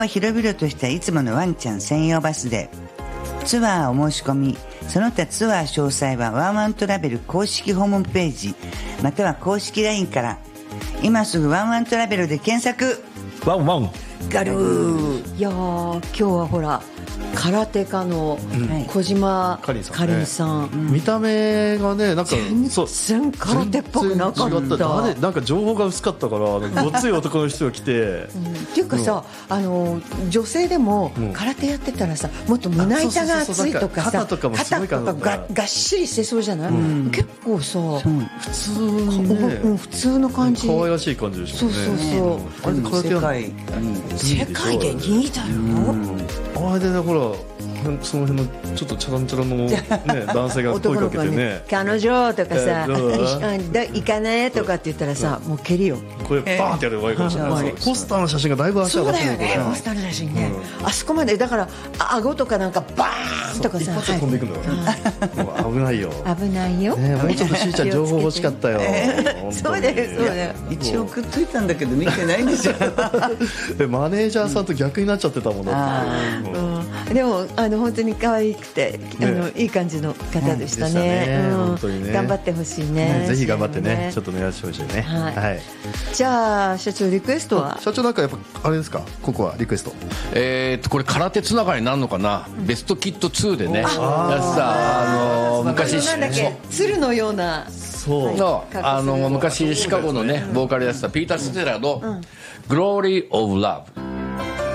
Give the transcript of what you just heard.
広々としたいつものワンちゃん専用バスでツアーお申し込み、その他ツアー詳細はワンワントラベル公式ホームページまたは公式 LINE から。今すぐワンワントラベルで検索。 ワンワンガルー。 いやー、今日はほら空手家の小島かりんさん、 見た目がね、なんか全然空手っぽくなかった。 なんか情報が薄かったから、ごつい男の人が来てっていうかさ、女性でも空手やってたらさ、もっと胸板が厚いとかさ、 肩とかもすごいがっしりしてそうじゃない、結構さ普通にね、 普通の感じ、 可愛らしい感じでしたもんね。 そうあれで空手や世界で2位だよ。 あれでね、ほらその辺のちょっとチャランチャラの、ね、男性が声かけてね彼女とかさ、行かないとかって言ったらさ、もう蹴りよ、 これバーンってやればいいかもしれない。ポスターの写真がだいぶ足上がってるね。 ポスターの写真ね、あそこまでだから顎とかなんかバーンとかさ、 一発で飛んでいくんだよ。危ないよ、 危ないよ。 もうちょっとしーちゃん情報欲しかったよ。 そうだよ。 一応送っといたんだけど見てないんですよ。 マネージャーさんと逆になっちゃってたもんだって。 でも本当に可愛くていい感じの方でしたね。 本当にね、 頑張ってほしいね。 ぜひ頑張ってね、ちょっと狙ってほしいね。 じゃあ社長、リクエストは？ 社長なんかやっぱあれですか、ここはリクエスト。 これ空手つながりになるのかな、ベストキッド2でね、やってた昔なんだっけ、鶴のような昔シカゴのねボーカルやってたピーター・ステラーの「Glory of Love」